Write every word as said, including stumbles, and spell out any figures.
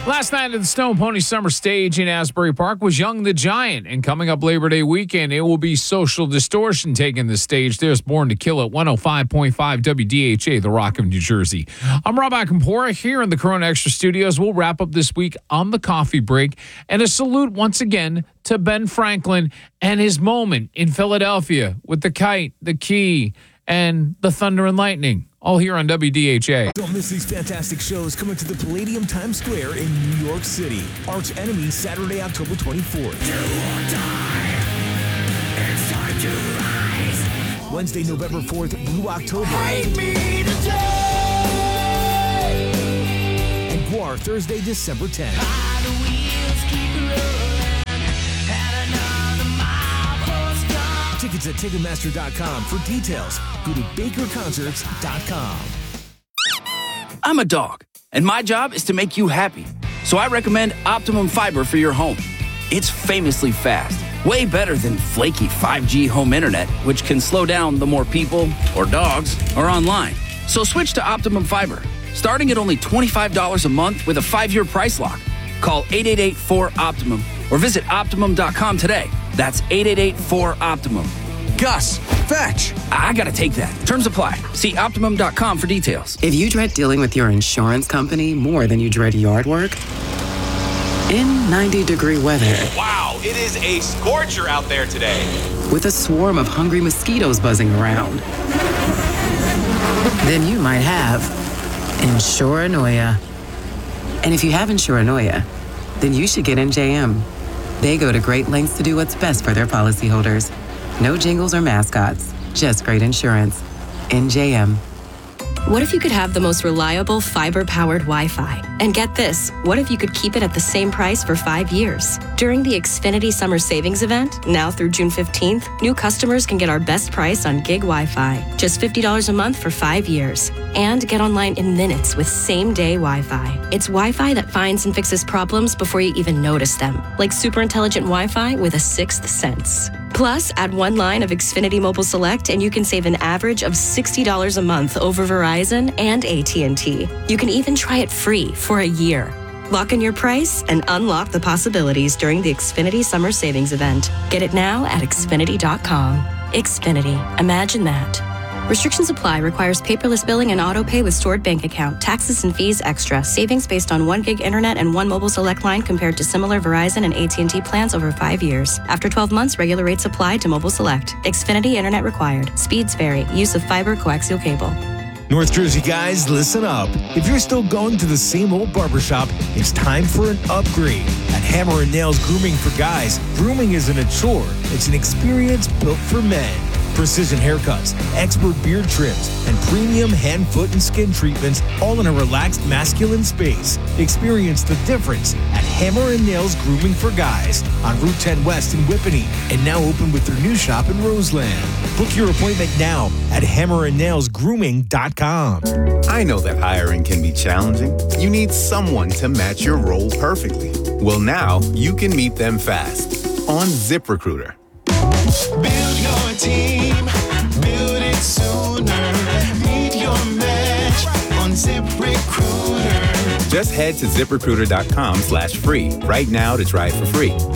Last night at the Stone Pony Summer Stage in Asbury Park was Young the Giant. And coming up Labor Day weekend, it will be Social Distortion taking the stage. There's Born to Kill at one oh five point five W D H A, The Rock of New Jersey. I'm Rob Akampora here in the Corona Extra Studios. We'll wrap up this week on the coffee break. And a salute once again to Ben Franklin and his moment in Philadelphia with the kite, the key, and the thunder and lightning. All here on W D H A. Don't miss these fantastic shows coming to the Palladium Times Square in New York City. Arch Enemy, Saturday, October twenty-fourth. Do or die. It's time to rise. Wednesday, November fourth, Blue October. Hate me today. And Guar, Thursday, December tenth. How the wheels keep rolling. And another mile post. Tickets at Ticketmaster dot com. For details, go to Baker Concerts dot com. I'm a dog, and my job is to make you happy. So I recommend Optimum Fiber for your home. It's famously fast, way better than flaky five G home internet, which can slow down the more people or dogs are online. So switch to Optimum Fiber, starting at only twenty-five dollars a month with a five-year price lock. Call eight eight eight, four, OPTIMUM or visit Optimum dot com today. That's eight eight eight, four, OPTIMUM. Gus, fetch! I gotta take that. Terms apply. See Optimum dot com for details. If you dread dealing with your insurance company more than you dread yard work, in ninety degree weather. Wow, it is a scorcher out there today. With a swarm of hungry mosquitoes buzzing around, then you might have Insuranoia. And if you have Insuranoia, then you should get N J M. They go to great lengths to do what's best for their policyholders. No jingles or mascots, just great insurance. N J M. What if you could have the most reliable fiber-powered Wi-Fi? And get this, what if you could keep it at the same price for five years? During the Xfinity Summer Savings Event, now through June fifteenth, new customers can get our best price on gig Wi-Fi. Just fifty dollars a month for five years. And get online in minutes with same-day Wi-Fi. It's Wi-Fi that finds and fixes problems before you even notice them. Like super intelligent Wi-Fi with a sixth sense. Plus, add one line of Xfinity Mobile Select and you can save an average of sixty dollars a month over Verizon and A T and T. You can even try it free for a year. Lock in your price and unlock the possibilities during the Xfinity Summer Savings Event. Get it now at Xfinity dot com. Xfinity. Imagine that. Restrictions apply. Requires paperless billing and auto pay with stored bank account. Taxes and fees extra. Savings based on one gig internet and one mobile select line compared to similar Verizon and A T and T plans over five years. After twelve months, regular rates apply to mobile select. Xfinity internet required. Speeds vary. Use of fiber coaxial cable. North Jersey guys, listen up. If you're still going to the same old barbershop, it's time for an upgrade. At Hammer and Nails Grooming for Guys, grooming isn't a chore. It's an experience built for men. Precision haircuts, expert beard trims, and premium hand, foot, and skin treatments, all in a relaxed masculine space. Experience the difference at Hammer and Nails Grooming for Guys on Route ten West in Whippany, and now open with their new shop in Roseland. Book your appointment now at hammer and nails grooming dot com. I know that hiring can be challenging. You need someone to match your role perfectly. Well, now you can meet them fast on ZipRecruiter. Build your team, build it sooner. Meet your match on ZipRecruiter. Just head to ZipRecruiter dot com slash free right now to try it for free.